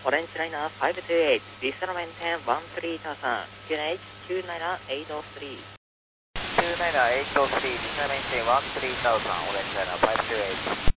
Orange Liner 528, Vista maintain 13,000, QNH 29803. 29803, Vista maintain 13,000, Orange Liner 528.